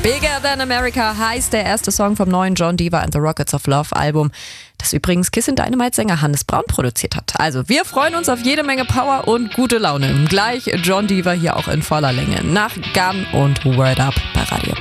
Bigger Than America heißt der erste Song vom neuen Jon Diva and the Rockets of Love Album, das übrigens Kiss and Dynamite-Sänger Hannes Braun produziert hat. Also wir freuen uns auf jede Menge Power und gute Laune. Gleich Jon Diva hier auch in voller Länge nach Gun und Word Up bei Radio